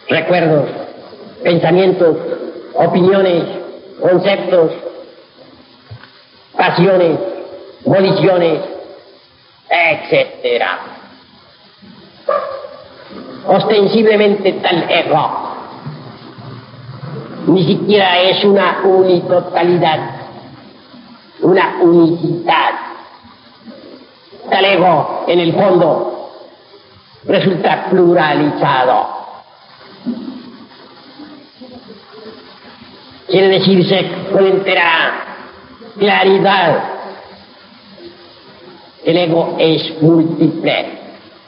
recuerdos, pensamientos, opiniones, conceptos, pasiones, voliciones, etc. Ostensiblemente tal ego ni siquiera es una unitotalidad, una unicidad. Tal ego, en el fondo, resulta pluralizado. Quiere decirse con entera claridad que el ego es múltiple.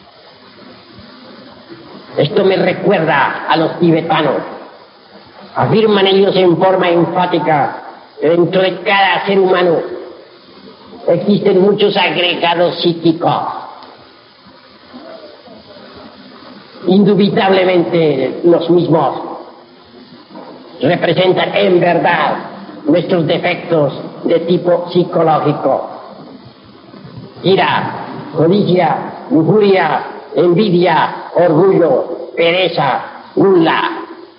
Esto me recuerda a los tibetanos. Afirman ellos en forma enfática que dentro de cada ser humano existen muchos agregados psíquicos. Indubitablemente los mismos representan en verdad nuestros defectos de tipo psicológico. Ira, codicia, lujuria, envidia, orgullo, pereza, gula.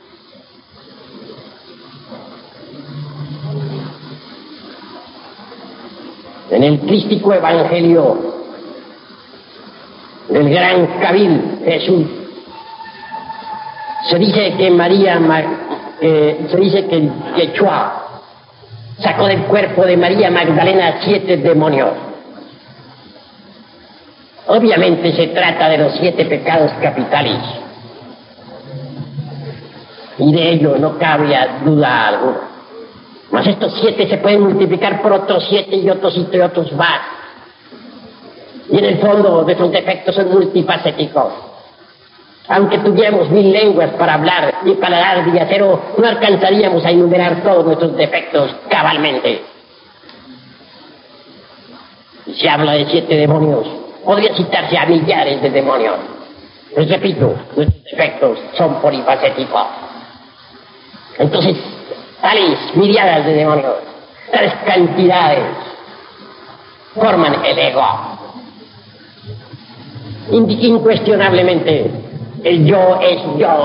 En el crístico evangelio del gran Kabil Jesús se dice que Yeshua sacó del cuerpo de María Magdalena 7 demonios. Obviamente se trata de los 7 pecados capitales, y de ello no cabía duda alguna. Mas estos 7 se pueden multiplicar por otros 7 y otros y otros más. Y en el fondo nuestros defectos son multifacéticos. Aunque tuviéramos 1000 lenguas para hablar y paladar de acero, no alcanzaríamos a enumerar todos nuestros defectos cabalmente. Y si habla de 7 demonios, podría citarse a millares de demonios. Les repito, nuestros defectos son polifacéticos. Entonces, tales miriadas de demonios, tales cantidades, forman el ego. Incuestionablemente, el yo es.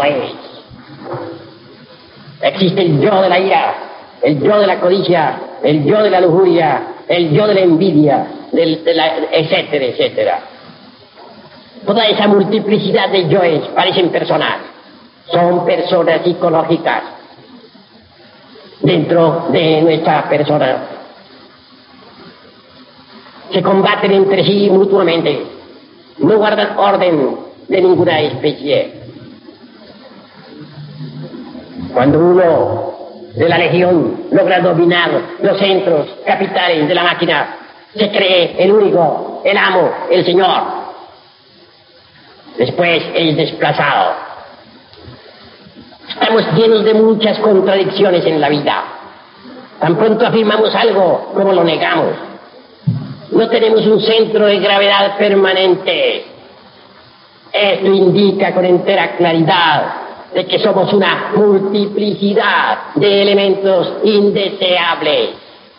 Existe el yo de la ira, el yo de la codicia, el yo de la lujuria, el yo de la envidia, etcétera, etcétera. Toda esa multiplicidad de yoes parecen personas, son personas psicológicas dentro de nuestra persona. Se combaten entre sí mutuamente, no guardan orden de ninguna especie. Cuando uno de la legión logra dominar los centros capitales de la máquina, se cree el único, el amo, el señor. Después es desplazado. Estamos llenos de muchas contradicciones en la vida. Tan pronto afirmamos algo como lo negamos. No tenemos un centro de gravedad permanente. Esto indica con entera claridad de que somos una multiplicidad de elementos indeseables.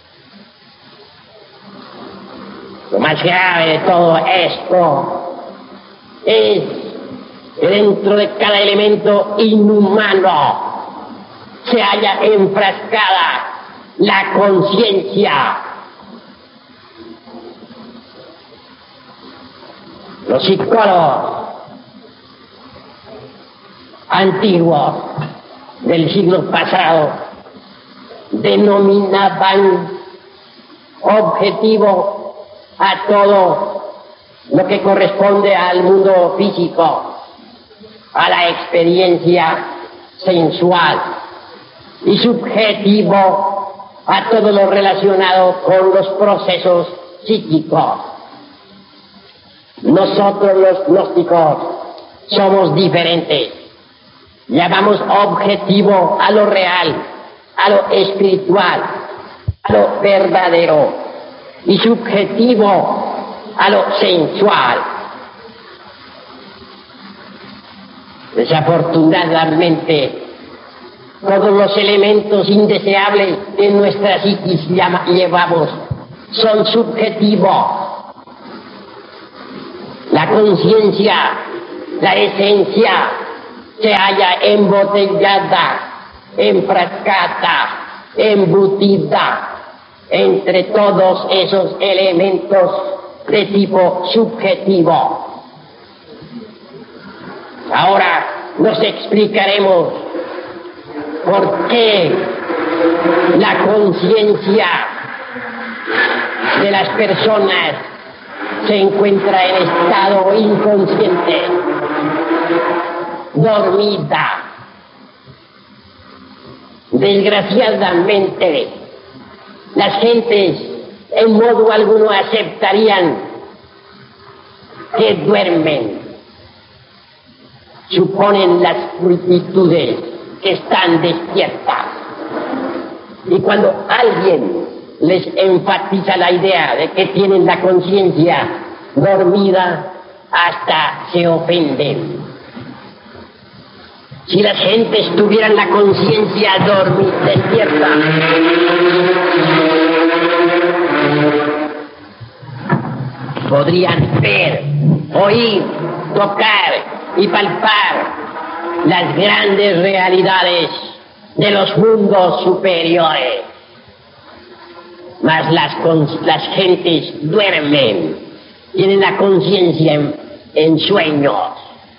Lo más grave de todo esto es que dentro de cada elemento inhumano se halla enfrascada la conciencia. Los psicólogos antiguos del siglo pasado denominaban objetivo a todo lo que corresponde al mundo físico, a la experiencia sensual, y subjetivo a todo lo relacionado con los procesos psíquicos. Nosotros los gnósticos somos diferentes. Llamamos objetivo a lo real, a lo espiritual, a lo verdadero, y subjetivo a lo sensual. Desafortunadamente, todos los elementos indeseables de nuestra psiquis llevamos son subjetivos. La conciencia, la esencia, se halla embotellada, enfrascada, embutida entre todos esos elementos de tipo subjetivo. Ahora nos explicaremos por qué la conciencia de las personas se encuentra en estado inconsciente, dormida. Desgraciadamente, las gentes en modo alguno aceptarían que duermen. Suponen las multitudes que están despiertas. Y cuando alguien les enfatiza la idea de que tienen la conciencia dormida, hasta se ofenden. Si las gentes tuvieran la conciencia despierta, podrían ver, oír, tocar y palpar las grandes realidades de los mundos superiores. Mas las gentes duermen, tienen la conciencia en sueños.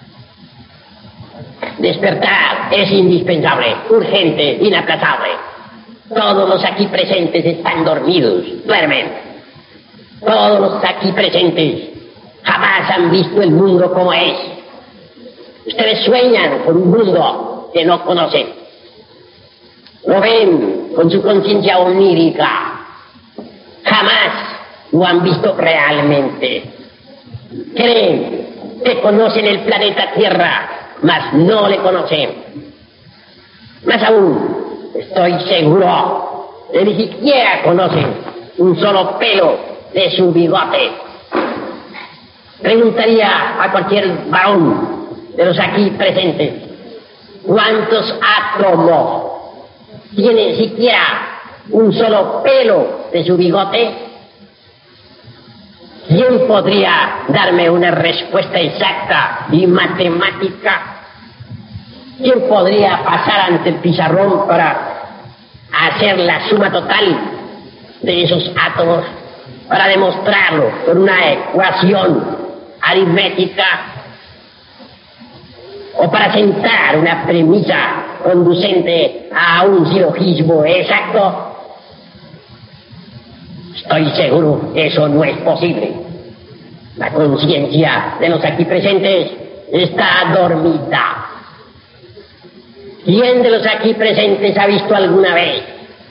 Despertar es indispensable, urgente, inaplazable. Todos los aquí presentes están dormidos, duermen. Todos los aquí presentes jamás han visto el mundo como es. Ustedes sueñan con un mundo que no conocen. Lo ven con su conciencia onírica. Jamás lo han visto realmente. Creen que conocen el planeta Tierra, mas no le conocen. Más aún, estoy seguro que ni siquiera conocen un solo pelo de su bigote. Preguntaría a cualquier varón de los aquí presentes, ¿cuántos átomos tiene siquiera un solo pelo de su bigote? ¿Quién podría darme una respuesta exacta y matemática? ¿Quién podría pasar ante el pizarrón para hacer la suma total de esos átomos, para demostrarlo con una ecuación aritmética, o para sentar una premisa conducente a un silogismo exacto? Estoy seguro que eso no es posible. La conciencia de los aquí presentes está dormida. ¿Quién de los aquí presentes ha visto alguna vez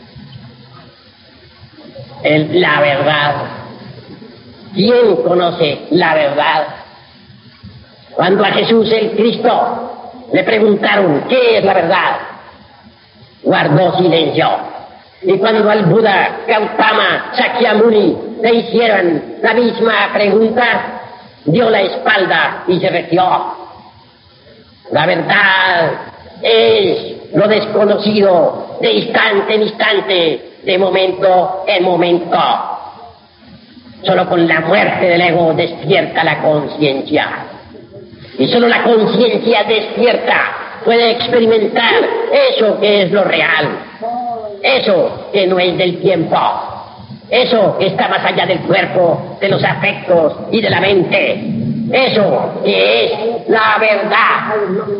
la verdad? ¿Quién conoce la verdad? Cuando a Jesús el Cristo le preguntaron ¿qué es la verdad?, guardó silencio. Y cuando al Buda Gautama Sakyamuni le hicieron la misma pregunta, dio la espalda y se retiró. La verdad es lo desconocido de instante en instante, de momento en momento. Solo con la muerte del ego despierta la conciencia. Y solo la conciencia despierta puede experimentar eso que es lo real, eso que no es del tiempo, eso que está más allá del cuerpo, de los afectos y de la mente, eso que es la verdad.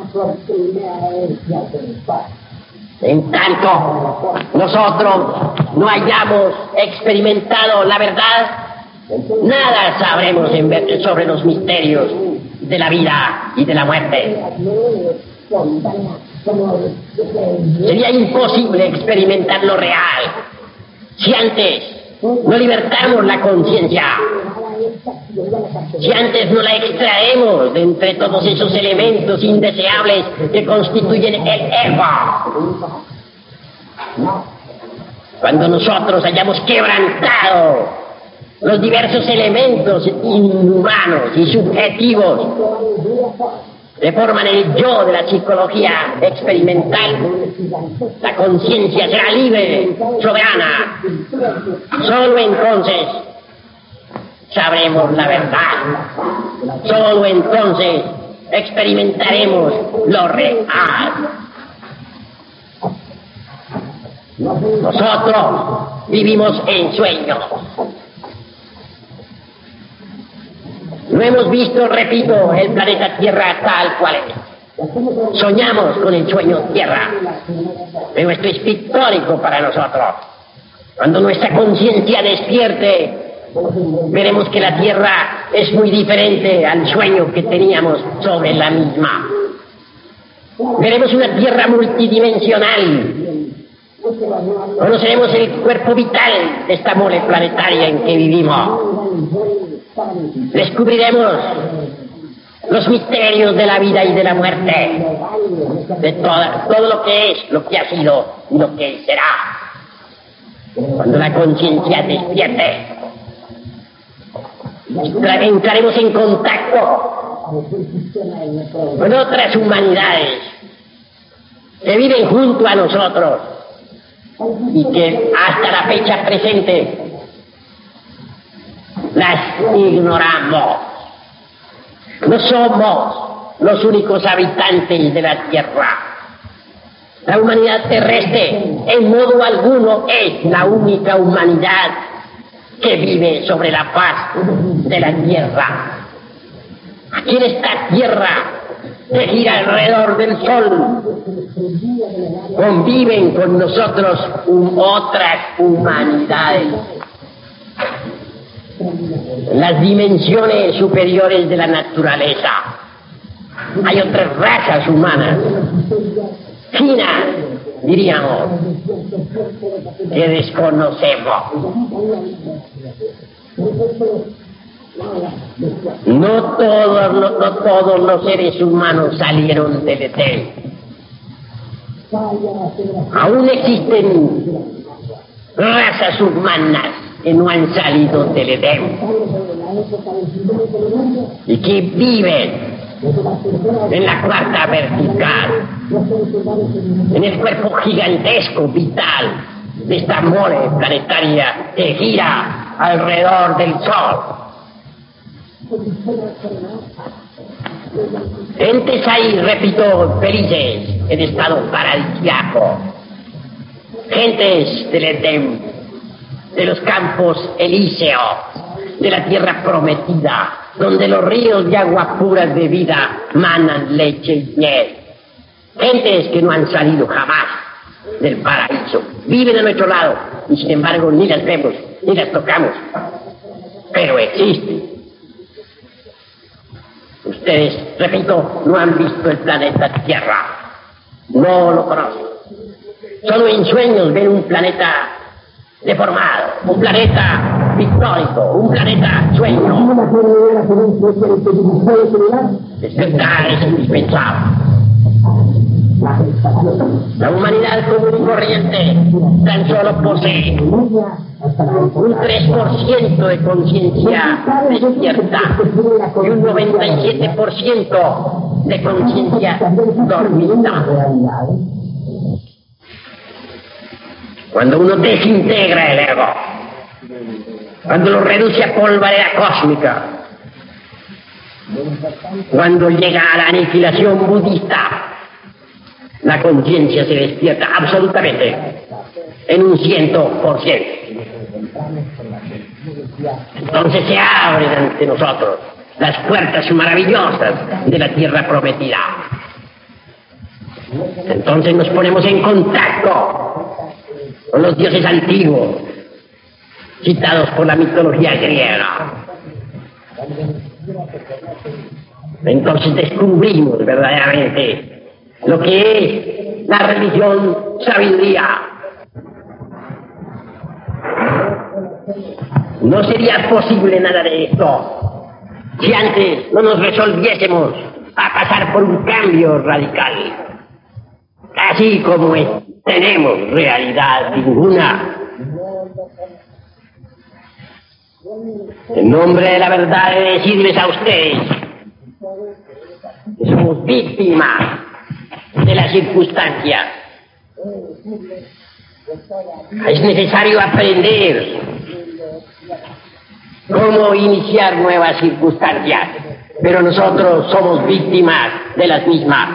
En tanto nosotros no hayamos experimentado la verdad, nada sabremos sobre los misterios de la vida y de la muerte. Sería imposible experimentar lo real si antes no libertamos la conciencia, si antes no la extraemos de entre todos esos elementos indeseables que constituyen el ego. Cuando nosotros hayamos quebrantado los diversos elementos inhumanos y subjetivos que forman el yo de la psicología experimental, la conciencia será libre, soberana. Solo entonces sabremos la verdad. Solo entonces experimentaremos lo real. Nosotros vivimos en sueños. No hemos visto, repito, el planeta Tierra tal cual es. Soñamos con el sueño Tierra, pero esto es pictórico para nosotros. Cuando nuestra conciencia despierte, veremos que la Tierra es muy diferente al sueño que teníamos sobre la misma. Veremos una Tierra multidimensional. Conoceremos el cuerpo vital de esta mole planetaria en que vivimos. Descubriremos los misterios de la vida y de la muerte, de todo lo que es, lo que ha sido y lo que será. Cuando la conciencia despierte, entraremos en contacto con otras humanidades que viven junto a nosotros y que hasta la fecha presente las ignoramos. No somos los únicos habitantes de la Tierra. La humanidad terrestre en modo alguno es la única humanidad que vive sobre la faz de la Tierra. Aquí en esta Tierra que gira alrededor del Sol conviven con nosotros otras humanidades. Las dimensiones superiores de la naturaleza hay otras razas humanas, finas, diríamos, que desconocemos. No todos los seres humanos salieron del Edén. Aún existen razas humanas que no han salido del Edén y que viven en la cuarta vertical, en el cuerpo gigantesco vital de esta mole planetaria que gira alrededor del Sol. Gentes ahí, repito, felices en estado paradisíaco, gentes del Edén, de los campos elíseos, de la tierra prometida, donde los ríos de agua pura de vida manan leche y miel. Gentes que no han salido jamás del paraíso, viven a nuestro lado y sin embargo ni las vemos, ni las tocamos, pero existen. Ustedes, repito, no han visto el planeta Tierra, no lo conocen. Solo en sueños ven un planeta deformado, un planeta pictórico, un planeta sueño. Despertar es indispensable. La humanidad común y corriente tan solo posee un 3% de conciencia despierta y un 97% de conciencia dormida. Cuando uno desintegra el ego, cuando lo reduce a polvareda cósmica, cuando llega a la aniquilación budista, la conciencia se despierta absolutamente en un 100%. Entonces se abren ante nosotros las puertas maravillosas de la tierra prometida. Entonces nos ponemos en contacto con los dioses antiguos, citados por la mitología griega. Entonces descubrimos verdaderamente lo que es la religión sabiduría. No sería posible nada de esto si antes no nos resolviésemos a pasar por un cambio radical. Así como tenemos realidad ninguna. En nombre de la verdad he de decirles a ustedes que somos víctimas de las circunstancias. Es necesario aprender cómo iniciar nuevas circunstancias. pero nosotros somos víctimas de las mismas.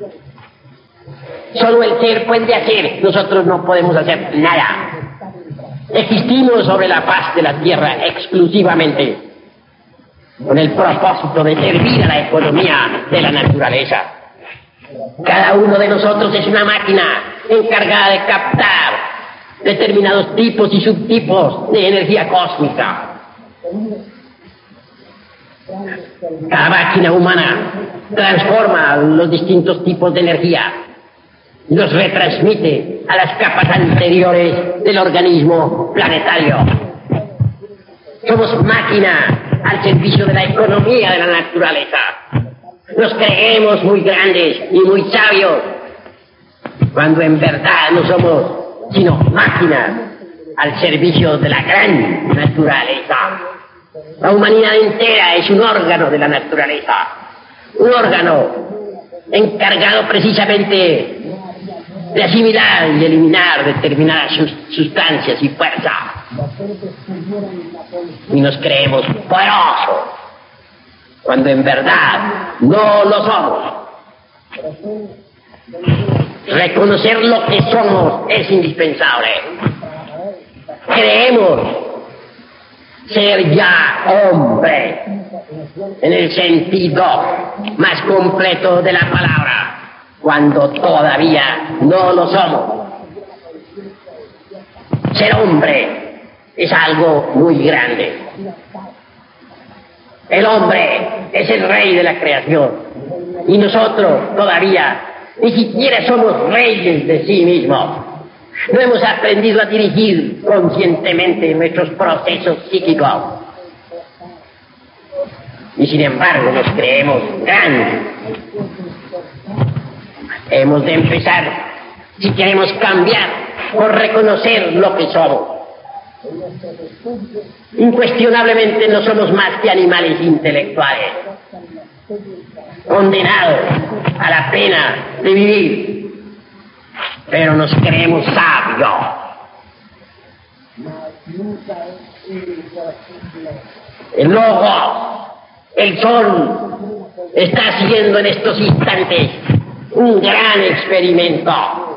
Solo el ser puede hacer, nosotros no podemos hacer nada. Existimos sobre la faz de la tierra exclusivamente con el propósito de servir a la economía de la naturaleza. Cada uno de nosotros es una máquina encargada de captar determinados tipos y subtipos de energía cósmica. Cada máquina humana transforma los distintos tipos de energía y los retransmite a las capas anteriores del organismo planetario. Somos máquina al servicio de la economía de la naturaleza. Nos creemos muy grandes y muy sabios, cuando en verdad no somos sino máquinas al servicio de la gran naturaleza. La humanidad entera es un órgano de la naturaleza, un órgano encargado precisamente de asimilar y eliminar determinadas sustancias y fuerzas. Y nos creemos poderosos, cuando en verdad no lo somos. Reconocer lo que somos es indispensable. Creemos ser ya hombre, en el sentido más completo de la palabra, cuando todavía no lo somos. Ser hombre es algo muy grande. El hombre es el rey de la creación y nosotros todavía ni siquiera somos reyes de sí mismos. No hemos aprendido a dirigir conscientemente nuestros procesos psíquicos. Y sin embargo nos creemos grandes. Hemos de empezar, si queremos cambiar, por reconocer lo que somos. Incuestionablemente no somos más que animales intelectuales, condenados a la pena de vivir, pero nos creemos sabios. El logo, el sol, está haciendo en estos instantes un gran experimento.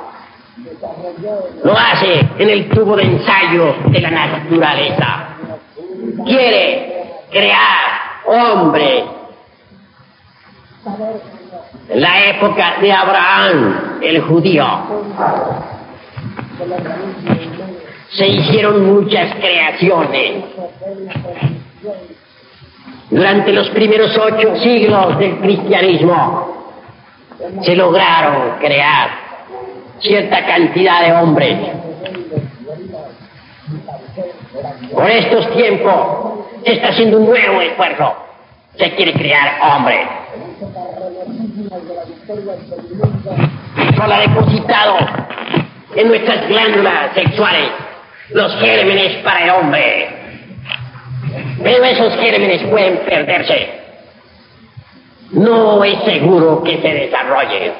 Lo hace en el tubo de ensayo de la naturaleza. Quiere crear hombre. En la época de Abraham, el judío, se hicieron muchas creaciones. Durante los primeros 8 siglos del cristianismo se lograron crear cierta cantidad de hombres. Por estos tiempos se está haciendo un nuevo esfuerzo. Se quiere crear hombres. Solo ha depositado en nuestras glándulas sexuales los gérmenes para el hombre. Pero esos gérmenes pueden perderse. No es seguro que se desarrollen.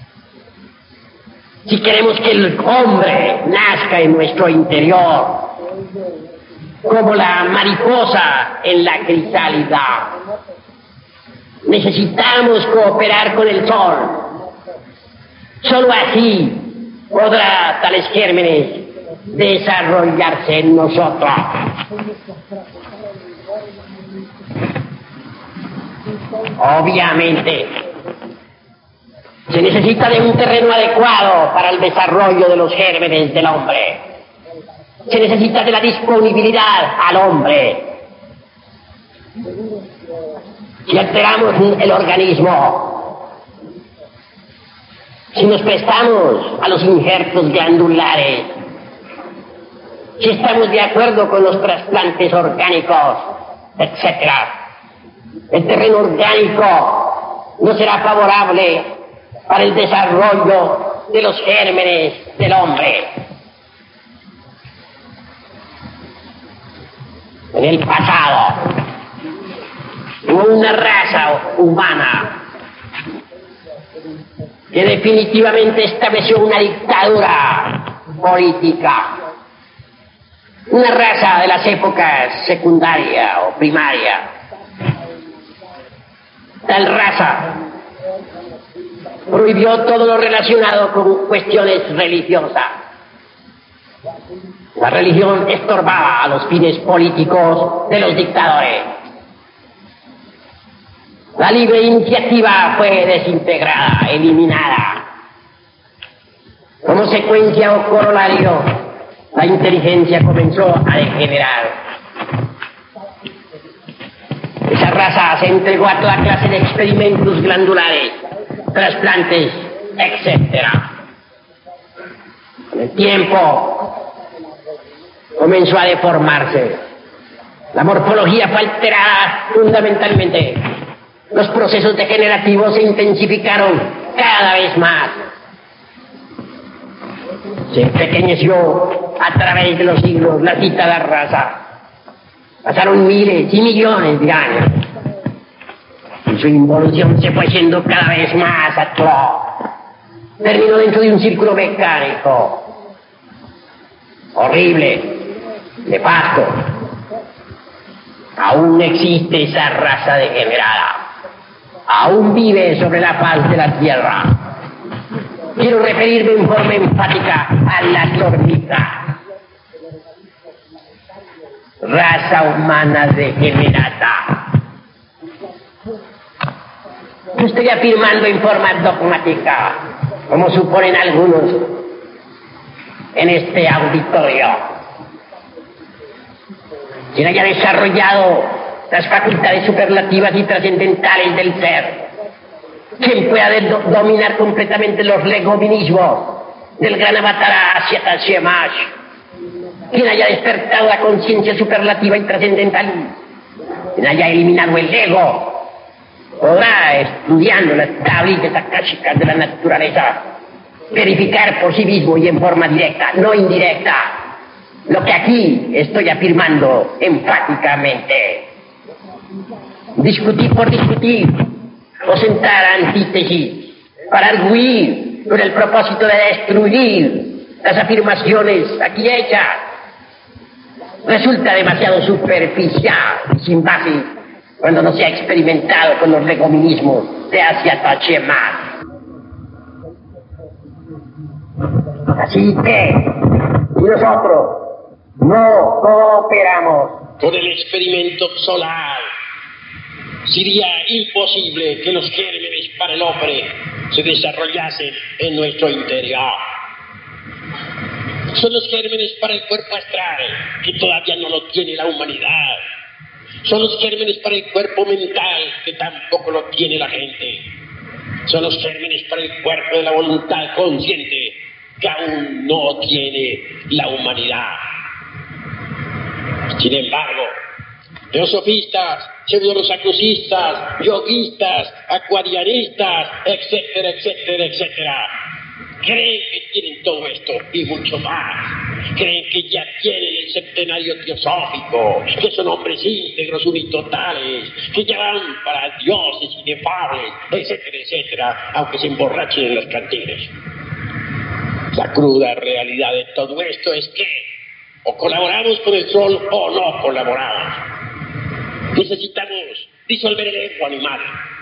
Si queremos que el hombre nazca en nuestro interior, como la mariposa en la crisálida, necesitamos cooperar con el sol. Solo así podrá tales gérmenes desarrollarse en nosotros. Obviamente, se necesita de un terreno adecuado para el desarrollo de los gérmenes del hombre. Se necesita de la disponibilidad al hombre. Si alteramos el organismo, si nos prestamos a los injertos glandulares, si estamos de acuerdo con los trasplantes orgánicos, etc., el terreno orgánico no será favorable para el desarrollo de los gérmenes del hombre. En el pasado hubo una raza humana que definitivamente estableció una dictadura política, una raza de las épocas secundaria o primaria. Tal raza prohibió todo lo relacionado con cuestiones religiosas. La religión estorbaba a los fines políticos de los dictadores. La libre iniciativa fue desintegrada, eliminada. Como secuencia o corolario, la inteligencia comenzó a degenerar. Esa raza se entregó a toda clase de experimentos glandulares, trasplantes, etc. Con el tiempo comenzó a deformarse. La morfología fue alterada fundamentalmente. Los procesos degenerativos se intensificaron cada vez más. Se empequeñeció a través de los siglos la citada raza. Pasaron miles y millones de años. Y su involución se fue siendo cada vez más atroz. Terminó dentro de un círculo mecánico. Horrible. Nefasto. Aún existe esa raza degenerada. Aún vive sobre la faz de la tierra. Quiero referirme en forma enfática a la hormigas. Raza humana degenerada. No estoy afirmando en forma dogmática, como suponen algunos en este auditorio. Quien haya desarrollado las facultades superlativas y trascendentales del ser, quien pueda dominar completamente los legominismos del gran avatar Asia Tashemash, quien haya despertado la conciencia superlativa y trascendental, quien haya eliminado el ego, podrá, estudiando las tablitas akáshicas de la naturaleza, verificar por sí mismo y en forma directa, no indirecta, lo que aquí estoy afirmando enfáticamente. Discutir por discutir, o sentar antítesis, para arguir con el propósito de destruir las afirmaciones aquí hechas, resulta demasiado superficial y sin base cuando no se ha experimentado con los legominismos de Asia Tashemash. Así que, si nosotros no cooperamos con el experimento solar, sería imposible que los gérmenes para el hombre se desarrollasen en nuestro interior. Son los gérmenes para el cuerpo astral, que todavía no lo tiene la humanidad. Son los gérmenes para el cuerpo mental, que tampoco lo tiene la gente. Son los gérmenes para el cuerpo de la voluntad consciente, que aún no tiene la humanidad. Sin embargo, teosofistas, pseudorosacrucistas, yoguistas, acuarianistas, etcétera, etcétera, etcétera, creen que tienen todo esto y mucho más. Creen que ya tienen el septenario teosófico, que son hombres íntegros, unitotales, que ya van para dioses inefables, etcétera, etcétera, aunque se emborrachen en las cantinas. La cruda realidad de todo esto es que o colaboramos con el sol o no colaboramos. Necesitamos disolver el ego animal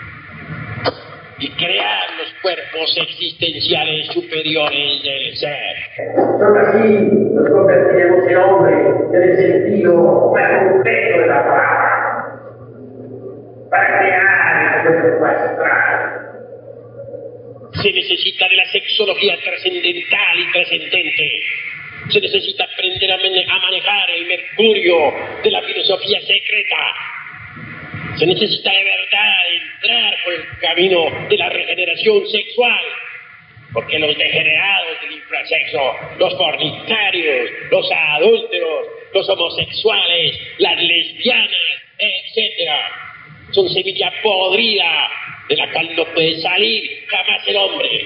y crear los cuerpos existenciales superiores del ser. Solo así nos convertiremos en hombres en el sentido más completo de la palabra, para crear el cuerpo astral. Se necesita de la sexología trascendental y trascendente. Se necesita aprender a manejar el mercurio de la filosofía secreta. Se necesita de verdad entrar por el camino de la regeneración sexual, porque los degenerados del infrasexo, los fornicarios, los adúlteros, los homosexuales, las lesbianas, etc., son semilla podrida de la cual no puede salir jamás el hombre.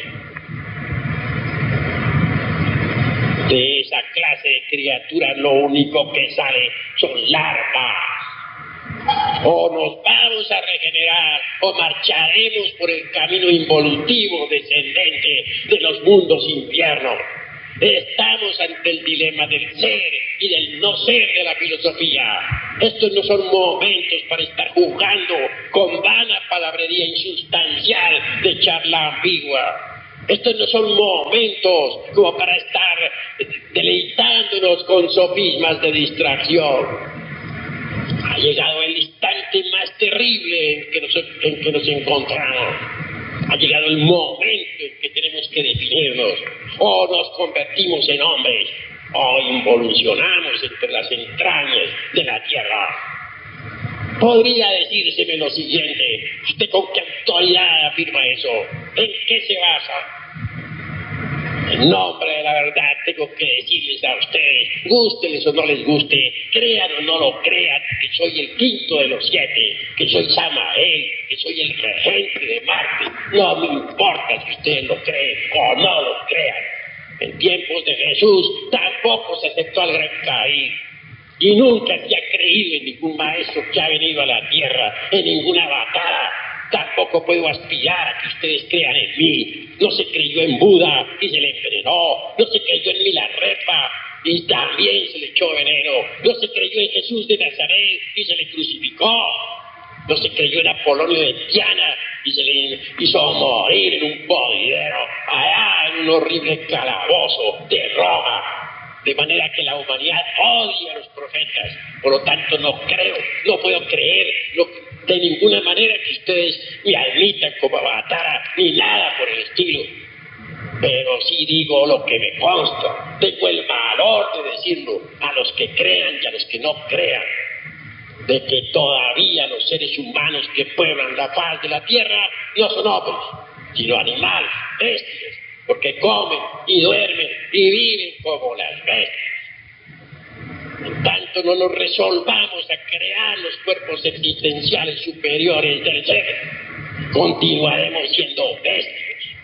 De esa clase de criaturas lo único que sale son larvas. O nos vamos a regenerar o marcharemos por el camino involutivo descendente de los mundos infiernos. Estamos ante el dilema del ser y del no ser de la filosofía. Estos no son momentos para estar jugando con vana palabrería insustancial de charla ambigua. Estos no son momentos como para estar deleitándonos con sofismas de distracción. Ha llegado el instante más terrible en que nos encontramos. Ha llegado el momento en que tenemos que definirnos. O nos convertimos en hombres, o involucionamos entre las entrañas de la tierra. Podría decírseme lo siguiente: ¿usted con qué autoridad afirma eso? ¿En qué se basa? En nombre de la verdad tengo que decirles a ustedes, gústeles o no les guste, crean o no lo crean, que soy el quinto de los 7, que soy Samael, que soy el regente de Marte. No me importa si ustedes lo creen o no lo crean. En tiempos de Jesús tampoco se aceptó al gran Caín. Y nunca se ha creído en ningún maestro que ha venido a la tierra, en ninguna batalla. Tampoco puedo aspirar a que ustedes crean en mí. No se creyó en Buda y se le envenenó. No se creyó en Milarepa y también se le echó veneno. No se creyó en Jesús de Nazaret y se le crucificó. No se creyó en Apolonio de Tiana y se le hizo morir en un podidero, allá en un horrible calabozo de Roma. De manera que la humanidad odia a los profetas. Por lo tanto, no puedo creer de ninguna manera que ustedes me admitan como avatara, ni nada por el estilo. Pero sí digo lo que me consta. Tengo el valor de decirlo a los que crean y a los que no crean, de que todavía los seres humanos que pueblan la faz de la tierra no son hombres, sino animales, bestias, porque comen y duermen y viven como las bestias. En tanto no nos resolvamos a crear los cuerpos existenciales superiores del ser, continuaremos siendo bestias.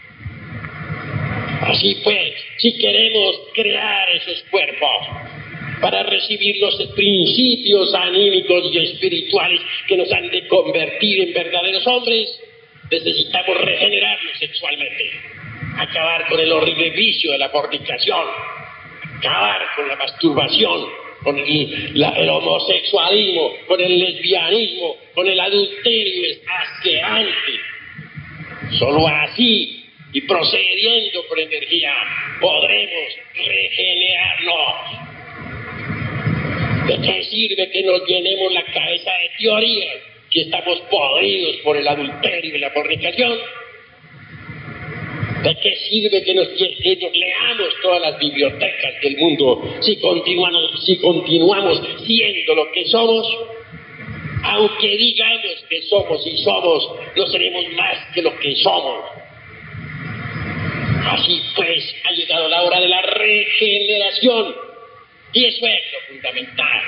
Así pues, si queremos crear esos cuerpos para recibir los principios anímicos y espirituales que nos han de convertir en verdaderos hombres, necesitamos regenerarnos sexualmente, acabar con el horrible vicio de la fornicación, acabar con la masturbación, con el homosexualismo, con el lesbianismo, con el adulterio asqueante. Solo así, y procediendo por energía, podremos regenerarnos. ¿De qué sirve que nos llenemos la cabeza de teorías si estamos podridos por el adulterio y la fornicación? ¿De qué sirve que nos leamos todas las bibliotecas del mundo si continuamos siendo lo que somos? Aunque digamos que somos y somos, no seremos más que lo que somos. Así pues, ha llegado la hora de la regeneración, y eso es lo fundamental.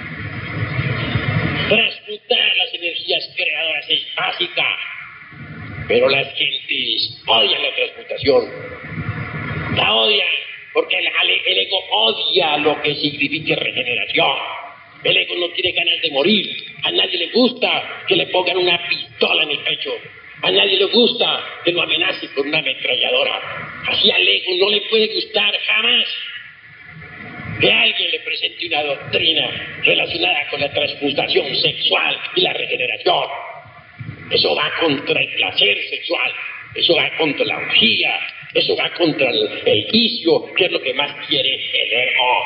Transmutar las energías creadoras es básica, pero las gentes odian la transmutación. La odian porque el ego odia lo que significa regeneración. El ego no tiene ganas de morir. A nadie le gusta que le pongan una pistola en el pecho. A nadie le gusta que lo amenace con una ametralladora. Así al ego no le puede gustar jamás que alguien le presente una doctrina relacionada con la transmutación sexual y la regeneración. Eso va contra el placer sexual, eso va contra la orgía, eso va contra el vicio, que es lo que más quiere el ego.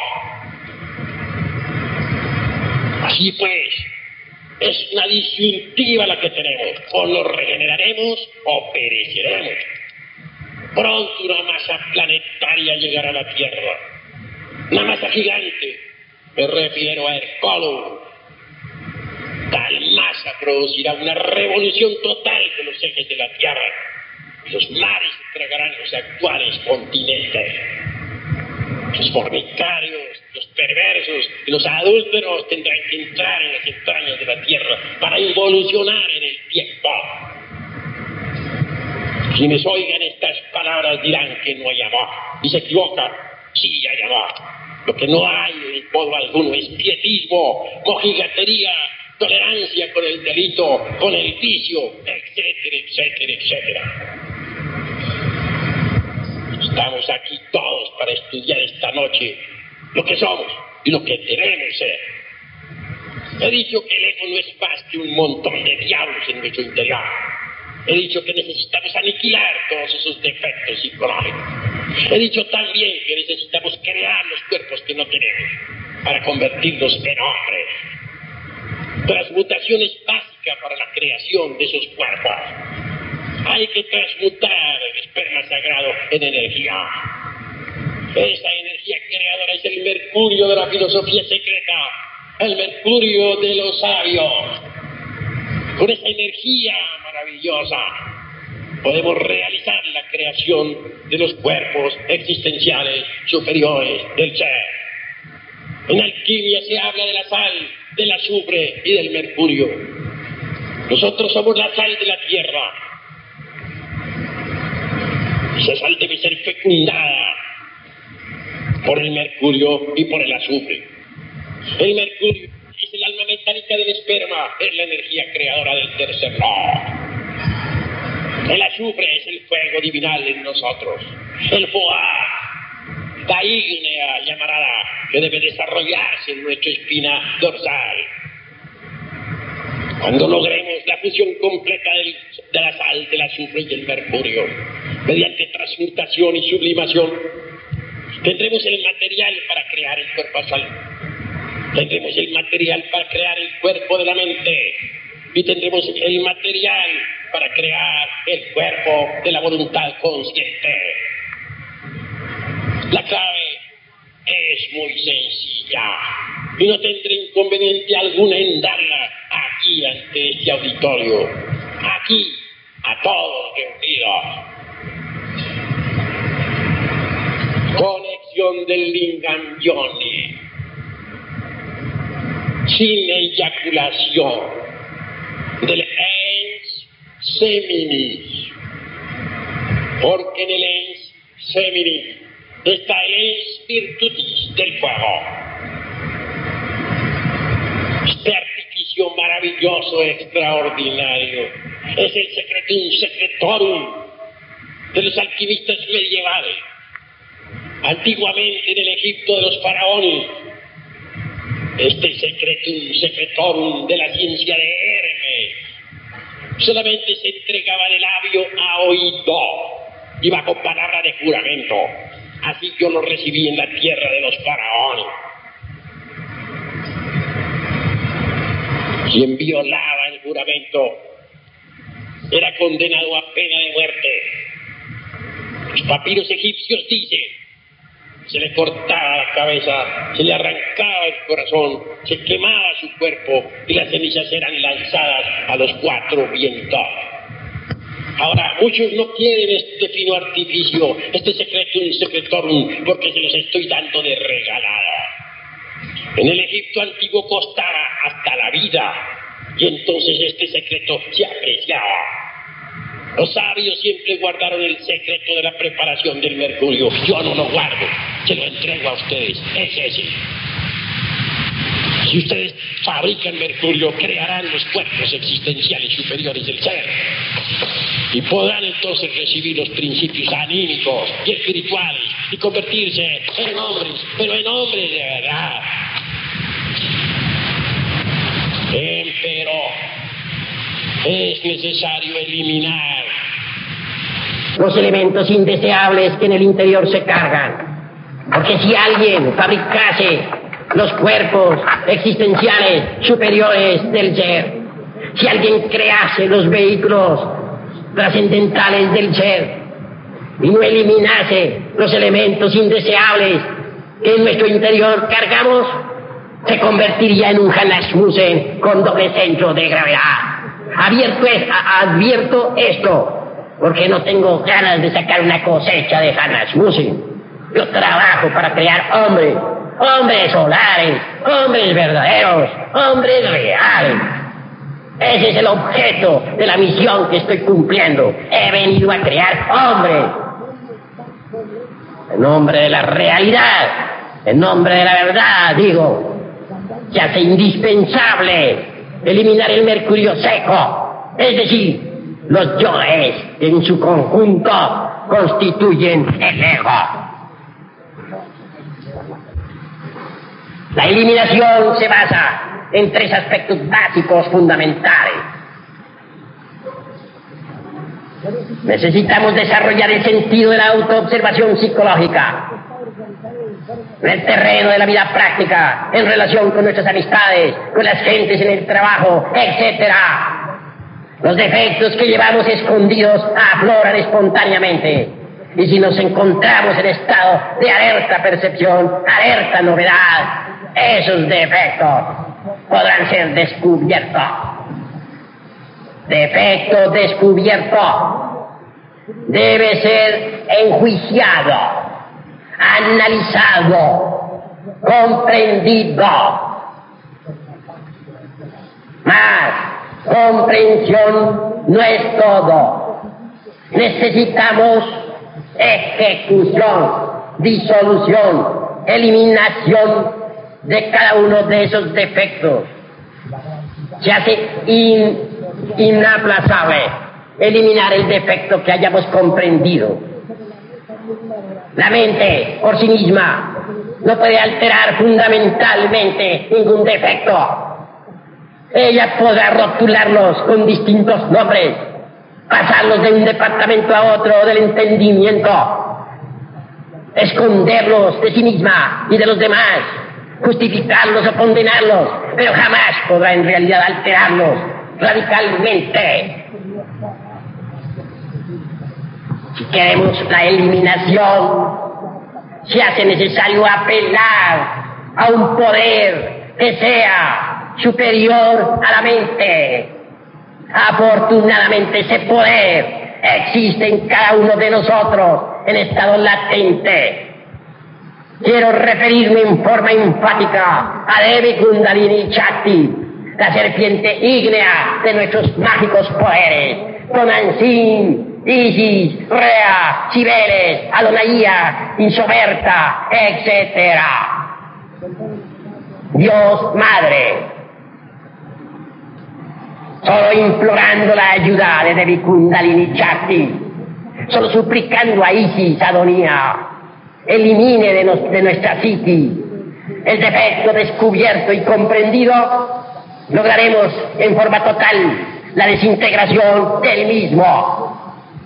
Así pues, es una disyuntiva la que tenemos: o nos regeneraremos o pereceremos. Pronto una masa planetaria llegará a la Tierra, una masa gigante, me refiero a Hercólogos. Tal masa producirá una revolución total de los ejes de la Tierra. Los mares tragarán los actuales continentes. Los fornicarios, los perversos y los adúlteros tendrán que entrar en las entrañas de la Tierra para involucionar en el tiempo. Quienes oigan estas palabras dirán que no hay amor, y se equivocan. Sí hay amor. Lo que no hay en modo alguno es pietismo, mojigatería, tolerancia con el delito, con el vicio, etcétera, etcétera, etcétera. Estamos aquí todos para estudiar esta noche lo que somos y lo que debemos ser. He dicho que el ego no es más que un montón de diablos en nuestro interior. He dicho que necesitamos aniquilar todos esos defectos psicológicos. He dicho también que necesitamos crear los cuerpos que no tenemos para convertirlos en hombres. Transmutación es básica para la creación de esos cuerpos. Hay que transmutar el esperma sagrado en energía. Esa energía creadora es el mercurio de la filosofía secreta, el mercurio de los sabios. Con esa energía maravillosa podemos realizar la creación de los cuerpos existenciales superiores del ser. En alquimia se habla de la sal, del azufre y del mercurio. Nosotros somos la sal de la tierra. Esa sal debe ser fecundada por el mercurio y por el azufre. El mercurio es el alma metálica del esperma, es la energía creadora del tercer rayo. El azufre es el fuego divinal en nosotros, el foie, la ígnea llamarada que debe desarrollarse en nuestra espina dorsal. Cuando logremos la fusión completa de la sal, del azufre y el mercurio, mediante transmutación y sublimación, tendremos el material para crear el cuerpo astral. Tendremos el material para crear el cuerpo de la mente y tendremos el material para crear el cuerpo de la voluntad consciente. La clave es muy sencilla y no tendré inconveniente alguno en darla aquí ante este auditorio, aquí a todos reunidos. Conexión del Lingam Yoni, sin eyaculación, del ens seminis, porque en el ens seminis está el ens virtutis del fuego. Este artificio maravilloso, extraordinario, es el secretum secretorum de los alquimistas medievales. Antiguamente en el Egipto de los faraones, este secretum secretorum de la ciencia de Hermes solamente se entregaba de labio a oído y bajo palabra de juramento. Así yo lo recibí en la tierra de los faraones. Quien violaba el juramento era condenado a pena de muerte. Los papiros egipcios dicen: se le cortaba la cabeza, se le arrancaba el corazón, se quemaba su cuerpo y las cenizas eran lanzadas a los cuatro vientos. Ahora, muchos no quieren este fino artificio, este secretum secretorum, porque se los estoy dando de regalada. En el Egipto antiguo costaba hasta la vida, y entonces este secreto se apreciaba. Los sabios siempre guardaron el secreto de la preparación del mercurio. Yo no lo guardo, se lo entrego a ustedes. Es ese. Si ustedes fabrican mercurio, crearán los cuerpos existenciales superiores del ser. Y podrán entonces recibir los principios anímicos y espirituales y convertirse en hombres, pero en hombres de verdad. Pero es necesario eliminar los elementos indeseables que en el interior se cargan. Porque si alguien fabricase los cuerpos existenciales superiores del ser, si alguien crease los vehículos trascendentales del ser y no eliminase los elementos indeseables que en nuestro interior cargamos, se convertiría en un Hanasmusen con doble centro de gravedad. Advierto esto, porque no tengo ganas de sacar una cosecha de Hanasmusen. Yo trabajo para crear hombres, hombres solares, hombres verdaderos, hombres reales. Ese es el objeto de la misión que estoy cumpliendo. He venido a crear hombres. En nombre de la realidad, en nombre de la verdad, digo, se hace indispensable eliminar el mercurio seco, es decir, los yoes que en su conjunto constituyen el ego. La eliminación se basa en 3 aspectos básicos fundamentales. Necesitamos desarrollar el sentido de la autoobservación psicológica en el terreno de la vida práctica, en relación con nuestras amistades, con las gentes en el trabajo, etc. Los defectos que llevamos escondidos afloran espontáneamente. Y si nos encontramos en estado de alerta percepción, alerta novedad, esos defectos podrán ser descubiertos. Defecto descubierto debe ser enjuiciado, analizado, comprendido. Mas comprensión no es todo. Necesitamos ejecución, disolución, eliminación de cada uno de esos defectos. Se hace inaplazable eliminar el defecto que hayamos comprendido. La mente, por sí misma, no puede alterar fundamentalmente ningún defecto. Ella podrá rotularlos con distintos nombres, pasarlos de un departamento a otro del entendimiento, esconderlos de sí misma y de los demás, justificarlos o condenarlos, pero jamás podrá en realidad alterarlos radicalmente. Si queremos la eliminación, se hace necesario apelar a un poder que sea superior a la mente. Afortunadamente ese poder existe en cada uno de nosotros en estado latente. Quiero referirme en forma enfática a Devi Kundalini Shakti, la serpiente ígnea de nuestros mágicos poderes, Tonantzin, Isis, Rea, Cibeles, Adonaya, Insoberta, etc. Dios Madre, solo implorando la ayuda de Devi Kundalini Shakti, solo suplicando a Isis, Adonía, elimine de nuestra psiqui el defecto descubierto y comprendido, lograremos en forma total la desintegración del mismo.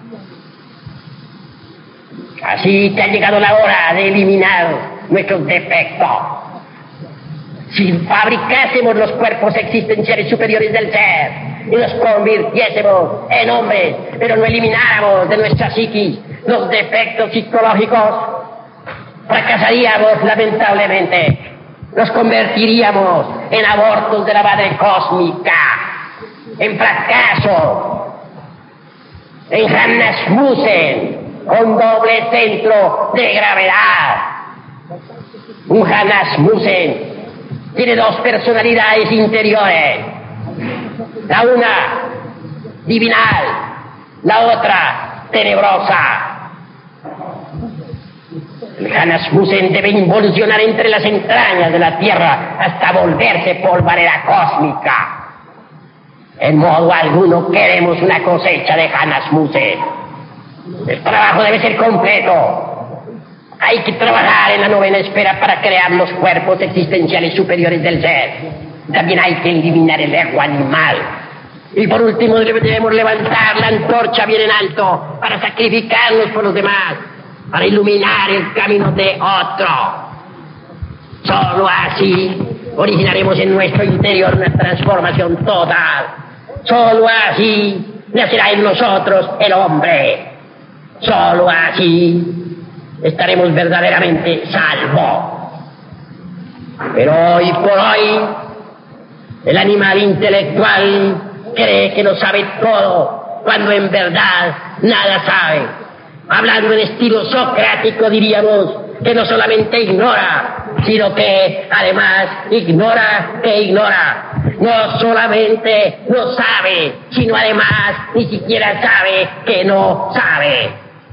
Así que ha llegado la hora de eliminar nuestros defectos. Si fabricásemos los cuerpos existenciales superiores del ser y los convirtiésemos en hombres, pero no elimináramos de nuestra psiquis los defectos psicológicos, fracasaríamos lamentablemente. Nos convertiríamos en abortos de la madre cósmica, en fracaso, en Hanasmusen, con doble centro de gravedad. Un Hanasmusen tiene 2 personalidades interiores, la una divinal, la otra tenebrosa. El Hanasmusen debe involucionar entre las entrañas de la Tierra hasta volverse polvareda cósmica. En modo alguno queremos una cosecha de Hanasmusen. El trabajo debe ser completo. Hay que trabajar en la 9ª esfera para crear los cuerpos existenciales superiores del ser. También hay que eliminar el ego animal. Y por último debemos levantar la antorcha bien en alto para sacrificarnos por los demás, para iluminar el camino de otro. Solo así originaremos en nuestro interior una transformación total. Solo así nacerá en nosotros el hombre. Solo así estaremos verdaderamente salvos. Pero hoy por hoy, el animal intelectual cree que lo sabe todo, cuando en verdad nada sabe. Hablando en estilo socrático, diríamos que no solamente ignora, sino que además ignora que ignora. No solamente no sabe, sino además ni siquiera sabe que no sabe.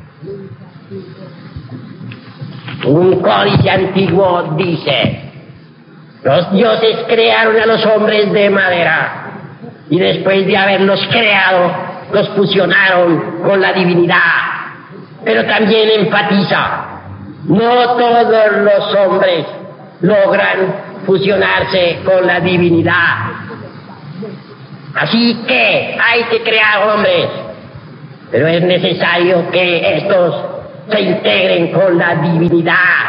Un códice antiguo dice: los dioses crearon a los hombres de madera y después de haberlos creado, los fusionaron con la divinidad. Pero también enfatiza: no todos los hombres logran fusionarse con la divinidad. Así que hay que crear hombres, pero es necesario que estos se integren con la divinidad.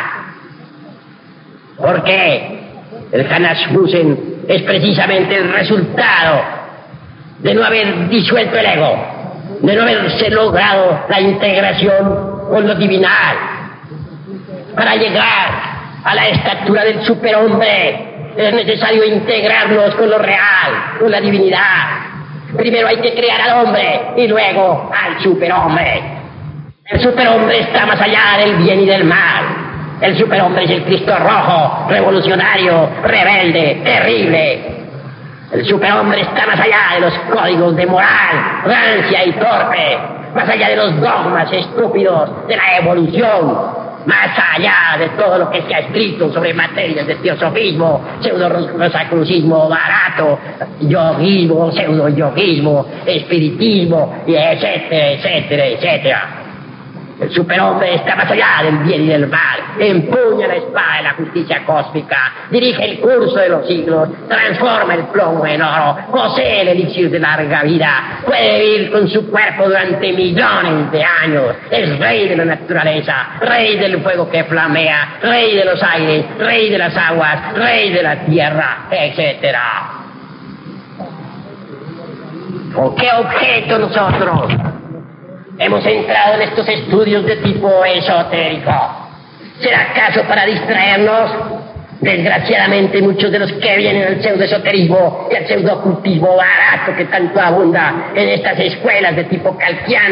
Porque el Hanashmusen es precisamente el resultado de no haber disuelto el ego, de no haberse logrado la integración con lo divinal. Para llegar a la estatura del superhombre es necesario integrarnos con lo real, con la divinidad. Primero hay que crear al hombre y luego al superhombre. El superhombre está más allá del bien y del mal. El superhombre es el Cristo rojo, revolucionario, rebelde, terrible. El superhombre está más allá de los códigos de moral, rancia y torpe, más allá de los dogmas estúpidos de la evolución, más allá de todo lo que se ha escrito sobre materias de teosofismo, pseudo-rosacrucismo barato, yoguismo, pseudo-yoguismo, espiritismo, y etcétera, etcétera, etcétera. El superhombre está más allá del bien y del mal, empuña la espada de la justicia cósmica, dirige el curso de los siglos, transforma el plomo en oro, posee el elixir de larga vida, puede vivir con su cuerpo durante millones de años, es rey de la naturaleza, rey del fuego que flamea, rey de los aires, rey de las aguas, rey de la tierra, etc. ¿Con qué objeto nosotros hemos entrado en estos estudios de tipo esotérico? ¿Será acaso para distraernos? Desgraciadamente muchos de los que vienen al pseudoesoterismo y al pseudoocultismo barato que tanto abunda en estas escuelas de tipo kalkiano,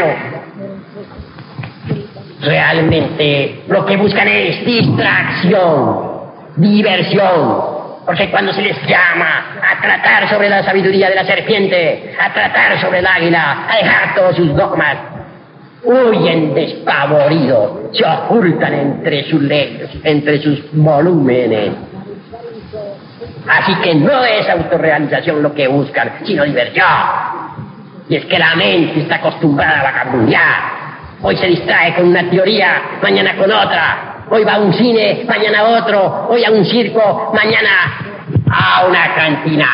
realmente lo que buscan es distracción, diversión. Porque cuando se les llama a tratar sobre la sabiduría de la serpiente, a tratar sobre el águila, a dejar todos sus dogmas, huyen despavoridos, se ocultan entre sus letras, entre sus volúmenes. Así que no es autorrealización lo que buscan, sino diversión. Y es que la mente está acostumbrada a vagabundear. Hoy se distrae con una teoría, mañana con otra. Hoy va a un cine, mañana a otro. Hoy a un circo, mañana a una cantina.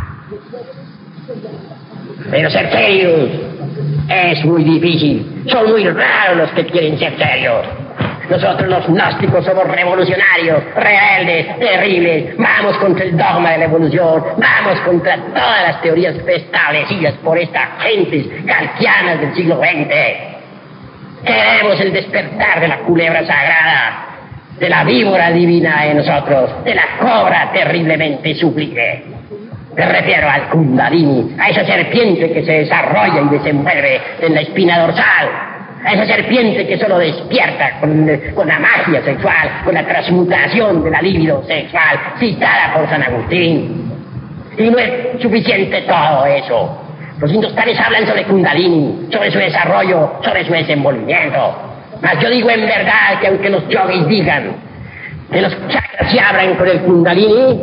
Pero ser serios es muy difícil. Son muy raros los que quieren ser serios. Nosotros los gnósticos somos revolucionarios, rebeldes, terribles. Vamos contra el dogma de la evolución. Vamos contra todas las teorías establecidas por estas gentes kalkianas del siglo XX. Queremos el despertar de la culebra sagrada, de la víbora divina en nosotros, de la cobra terriblemente sublime. Me refiero al Kundalini, a esa serpiente que se desarrolla y desenvuelve en la espina dorsal, a esa serpiente que solo despierta con la magia sexual, con la transmutación de la libido sexual citada por San Agustín. Y no es suficiente todo eso. Los hindustanes hablan sobre Kundalini, sobre su desarrollo, sobre su desenvolvimiento. Mas yo digo en verdad que aunque los yogis digan que los chakras se abran con el Kundalini,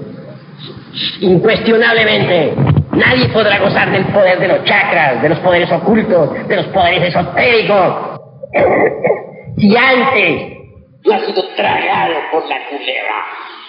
incuestionablemente nadie podrá gozar del poder de los chakras, de los poderes ocultos, de los poderes esotéricos, si antes no ha sido tragado por la culebra.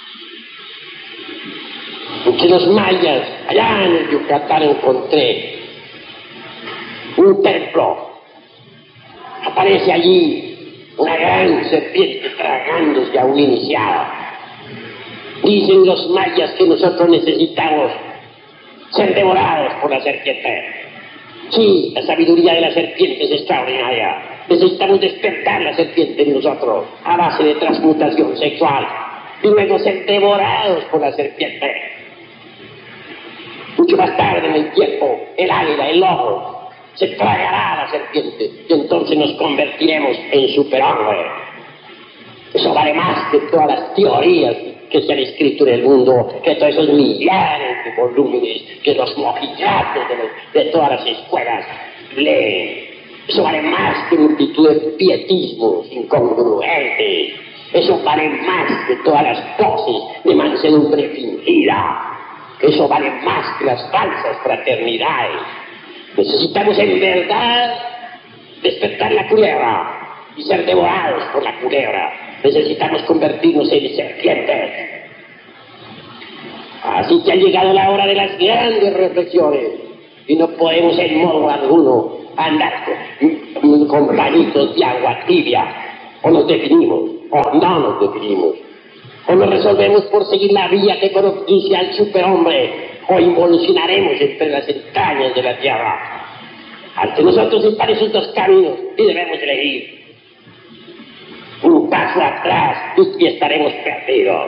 Entre los mayas, allá en el Yucatán, encontré un templo. Aparece allí una gran serpiente tragándose a un iniciado. Dicen los mayas que nosotros necesitamos ser devorados por la serpiente. Sí, la sabiduría de la serpiente es extraordinaria. Necesitamos despertar la serpiente en nosotros a base de transmutación sexual y luego ser devorados por la serpiente. Mucho más tarde en el tiempo, el águila, el lobo, se tragará a la serpiente y entonces nos convertiremos en superhombre. Eso vale más que todas las teorías que se han escrito en el mundo, que todos esos millares de volúmenes, que los mojillatos de todas las escuelas leen. Eso vale más que multitud de pietismos incongruentes. Eso vale más que todas las poses de mansedumbre fingida. Eso vale más que las falsas fraternidades. Necesitamos en verdad despertar la culebra y ser devorados por la culebra. Necesitamos convertirnos en serpientes. Así que ha llegado la hora de las grandes reflexiones y no podemos en modo alguno andar con bañitos de agua tibia. O nos definimos, o no nos definimos. O nos resolvemos por seguir la vía que conduce al superhombre, o involucionaremos entre las entrañas de la tierra. Ante nosotros están esos dos caminos y debemos elegir. Un paso atrás y estaremos perdidos.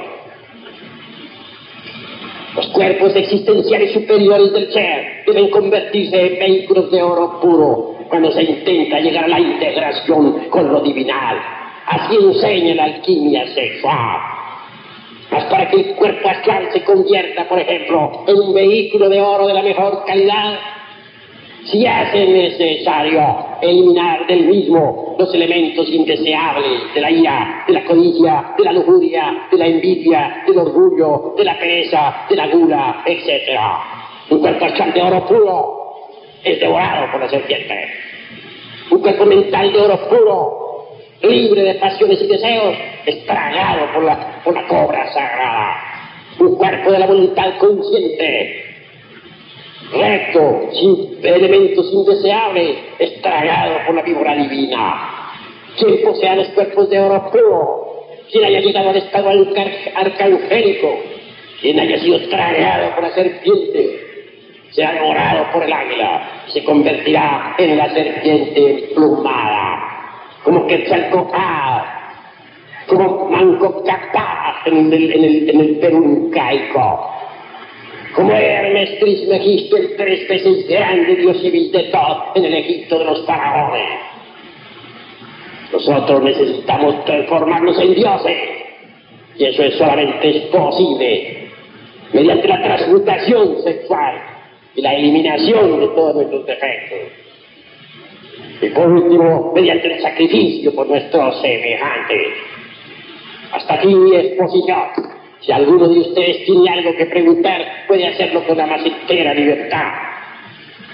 Los cuerpos existenciales superiores del ser deben convertirse en vehículos de oro puro cuando se intenta llegar a la integración con lo divinal. Así enseña la alquimia sexual. Mas para que el cuerpo astral se convierta, por ejemplo, en un vehículo de oro de la mejor calidad, si hace necesario eliminar del mismo los elementos indeseables de la ira, de la codicia, de la lujuria, de la envidia, del orgullo, de la pereza, de la gula, etc. Un cuerpo astral de oro puro es devorado por la serpiente. Un cuerpo mental de oro puro, libre de pasiones y deseos, es tragado por la cobra sagrada. Un cuerpo de la voluntad consciente, recto, sin elementos indeseables, es tragado por la víbora divina. Quien posea los cuerpos de oro puro, quien haya llegado al estado arcangélico, quien haya sido tragado por la serpiente, será devorado por el águila, se convertirá en la serpiente emplumada, como Quetzalcóatl, como Manco Cápac en el Perú incaico, como Hermes Trismegisto, el 3 veces grande dios civil de Thoth en el Egipto de los faraones. Nosotros necesitamos transformarnos en dioses, y eso solamente es posible mediante la transmutación sexual y la eliminación de todos nuestros defectos. Y por último, mediante el sacrificio por nuestros semejantes. Hasta aquí mi exposición. Si alguno de ustedes tiene algo que preguntar, puede hacerlo con la más entera libertad.